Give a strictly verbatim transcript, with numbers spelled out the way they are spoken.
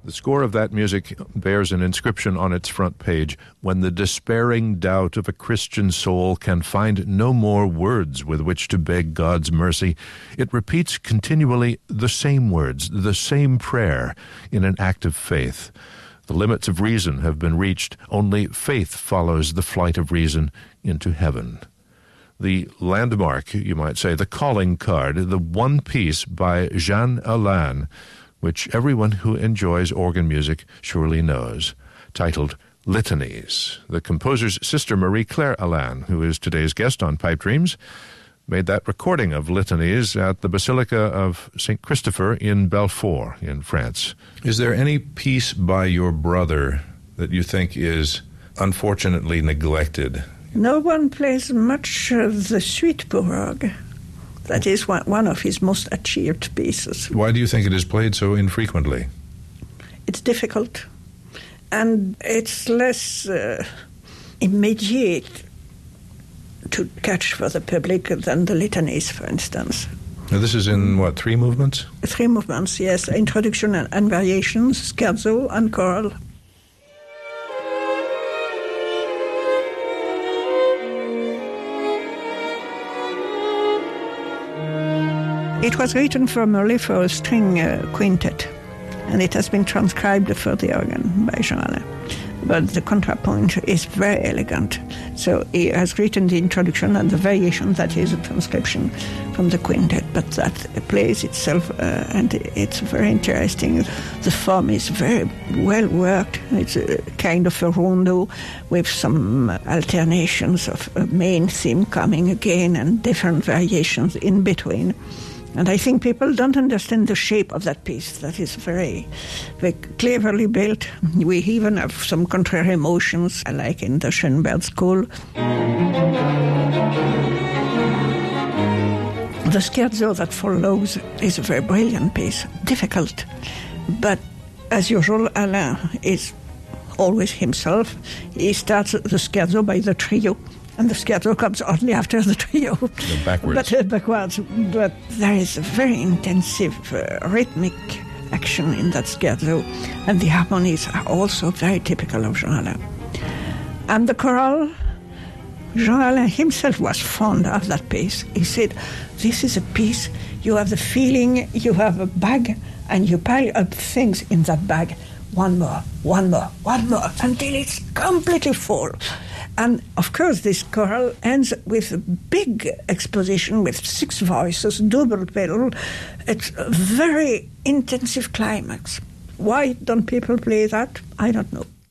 The score of that music bears an inscription on its front page: "When the despairing doubt of a Christian soul can find no more words with which to beg God's mercy, it repeats continually the same words, the same prayer, in an act of faith. The limits of reason have been reached. Only faith follows the flight of reason into heaven." The landmark, you might say, the calling card, the one piece by Jean Alain, which everyone who enjoys organ music surely knows, titled Litanies. The composer's sister Marie-Claire Alain, who is today's guest on Pipe Dreams, made that recording of Litanies at the Basilica of Saint Christopher in Belfort in France. Is there any piece by your brother that you think is unfortunately neglected? No one plays much of the Suite pour orgue. That is one, one of his most achieved pieces. Why do you think it is played so infrequently? It's difficult, and it's less uh, immediate to catch for the public than the litanies, for instance. Now this is in, what, three movements? Three movements, yes. Introduction and, and variations, scherzo and choral. It was written formerly for a string uh, quintet, and it has been transcribed for the organ by Jean Alain. But the contrapunct is very elegant. So he has written the introduction and the variation, that is a transcription from the quintet, but that plays itself, uh, and it's very interesting. The form is very well worked. It's a kind of a rondo with some alternations of a main theme coming again and different variations in between. And I think people don't understand the shape of that piece. That is very, very cleverly built. We even have some contrary motions, like in the Schoenberg school. The scherzo that follows is a very brilliant piece, difficult. But as usual, Alain is always himself. He starts the scherzo by the trio, and the scherzo comes only after the trio. The backwards. But, uh, backwards. But there is a very intensive uh, rhythmic action in that scherzo, and the harmonies are also very typical of Jean Alain. And the chorale, Jean Alain himself was fond of that piece. He said, this is a piece, you have the feeling you have a bag, and you pile up things in that bag. One more, one more, one more, until it's completely full. And, of course, this choral ends with a big exposition with six voices, double pedal. It's a very intensive climax. Why don't people play that? I don't know.